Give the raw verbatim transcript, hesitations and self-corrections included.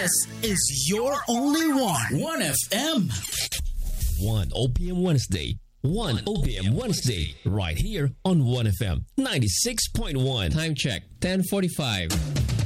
This is your only one. one F M. one O P M Wednesday. one O P M Wednesday. Right here on one F M ninety-six point one. Time check, ten forty-five.